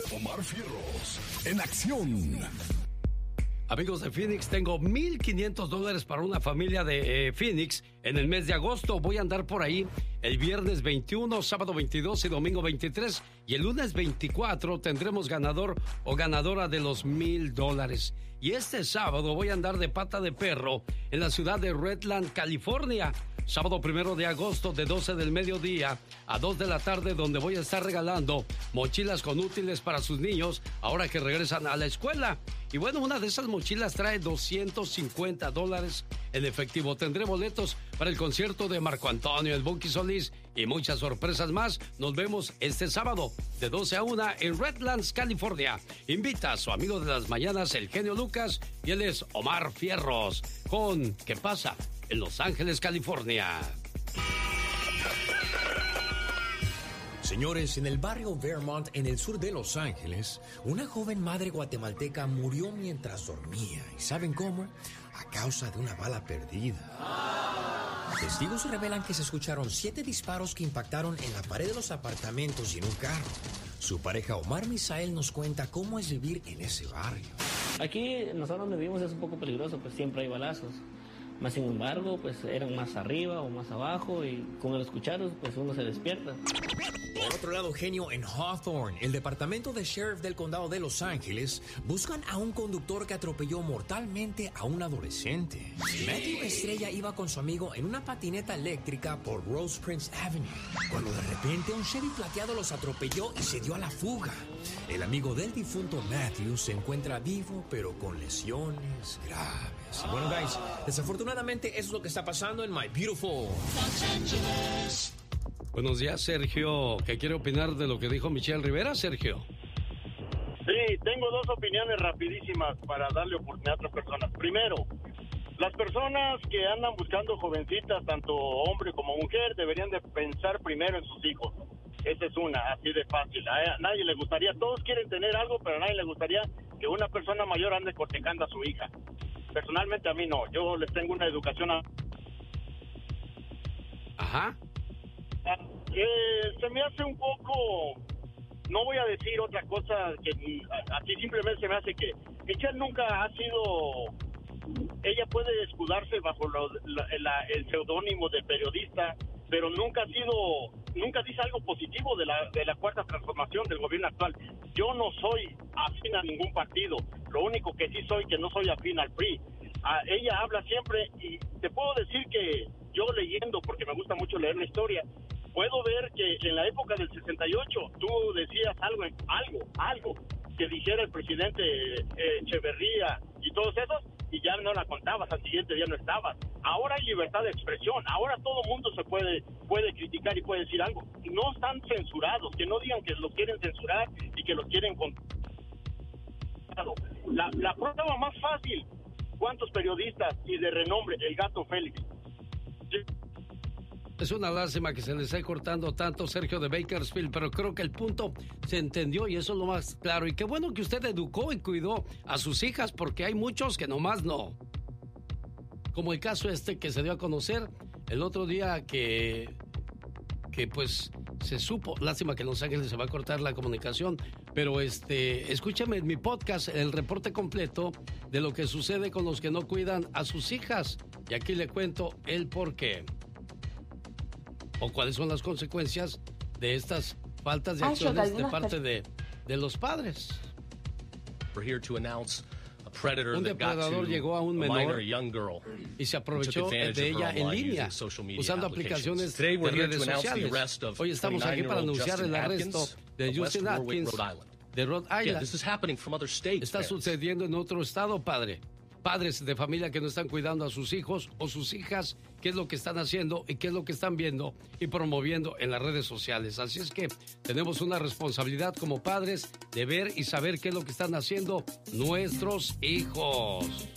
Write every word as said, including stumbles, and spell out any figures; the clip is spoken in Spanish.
Omar Fierros, en acción. Amigos de Phoenix, tengo mil quinientos dólares para una familia de eh, Phoenix en el mes de agosto. Voy a andar por ahí el viernes veintiuno, sábado veintidós y domingo veintitrés. Y el lunes veinticuatro tendremos ganador o ganadora de los mil dólares. Y este sábado voy a andar de pata de perro en la ciudad de Redland, California. Sábado primero de agosto de doce del mediodía a dos de la tarde, donde voy a estar regalando mochilas con útiles para sus niños ahora que regresan a la escuela. Y bueno, una de esas mochilas trae doscientos cincuenta dólares en efectivo. Tendré boletos para el concierto de Marco Antonio, el Bunky Solís y muchas sorpresas más. Nos vemos este sábado de doce a una en Redlands, California. Invita a su amigo de las mañanas, el genio Lucas, y él es Omar Fierros con ¿Qué pasa? En Los Ángeles, California. Señores, en el barrio Vermont, en el sur de Los Ángeles, una joven madre guatemalteca murió mientras dormía. ¿Y saben cómo? A causa de una bala perdida. Testigos revelan que se escucharon siete disparos que impactaron en la pared de los apartamentos y en un carro. Su pareja Omar Misael nos cuenta cómo es vivir en ese barrio. Aquí nosotros donde vivimos es un poco peligroso, pues siempre hay balazos. Más sin embargo, pues eran más arriba o más abajo y con el escucharlos, pues uno se despierta. Por otro lado, genio, en Hawthorne, el departamento de sheriff del condado de Los Ángeles, buscan a un conductor que atropelló mortalmente a un adolescente. Matthew Estrella iba con su amigo en una patineta eléctrica por Rose Prince Avenue, cuando de repente un Chevy plateado los atropelló y se dio a la fuga. El amigo del difunto Matthew se encuentra vivo, pero con lesiones graves. Bueno, guys, desafortunadamente eso es lo que está pasando en My Beautiful Los Angeles. Buenos días, Sergio. ¿Qué quiere opinar de lo que dijo Michelle Rivera, Sergio? Sí, tengo dos opiniones rapidísimas para darle oportunidad a otras personas. Primero, las personas que andan buscando jovencitas, tanto hombre como mujer, deberían de pensar primero en sus hijos. Esa es una, así de fácil. A nadie le gustaría, todos quieren tener algo, pero a nadie le gustaría que una persona mayor ande cortejando a su hija. Personalmente a mí no, yo les tengo una educación a... Ajá. Eh, se me hace un poco, no voy a decir otra cosa, que así simplemente se me hace que ella nunca ha sido, ella puede escudarse bajo lo, la, la, el seudónimo de periodista, pero nunca ha sido, nunca dice algo positivo de la, de la cuarta transformación del gobierno actual. Yo no soy afín a ningún partido, lo único que sí soy que no soy afín al P R I. A, ella habla siempre y te puedo decir que yo leyendo, porque me gusta mucho leer la historia, puedo ver que en la época del sesenta y ocho tú decías algo, algo, algo que dijera el presidente eh, Echeverría y todos esos, y ya no la contabas, al siguiente día no estabas. Ahora hay libertad de expresión, ahora todo mundo se puede puede criticar y puede decir algo. No están censurados, que no digan que los quieren censurar y que los quieren con... La, la prueba más fácil, ¿cuántos periodistas y de renombre? El gato Félix. Sí. Es una lástima que se le esté cortando tanto, Sergio de Bakersfield, pero creo que el punto se entendió y eso es lo más claro. Y qué bueno que usted educó y cuidó a sus hijas, porque hay muchos que nomás no. Como el caso este que se dio a conocer el otro día que, que pues se supo, lástima que en Los Ángeles se va a cortar la comunicación, pero este, escúchame en mi podcast el reporte completo de lo que sucede con los que no cuidan a sus hijas. Y aquí le cuento el por qué. O cuáles son las consecuencias de estas faltas de acciones de parte de, de los padres. Un depredador llegó a un menor y se aprovechó de ella en línea, usando aplicaciones de redes sociales. Hoy estamos aquí para anunciar el arresto de Justin Atkins de Rhode Island. Está sucediendo en otro estado, padre. Padres de familia que no están cuidando a sus hijos o sus hijas, qué es lo que están haciendo y qué es lo que están viendo y promoviendo en las redes sociales. Así es que tenemos una responsabilidad como padres de ver y saber qué es lo que están haciendo nuestros hijos.